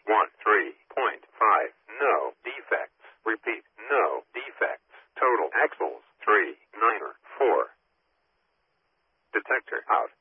13.5. No defects. Repeat, no defects. Total axles, 3, 9, 4. Detector out.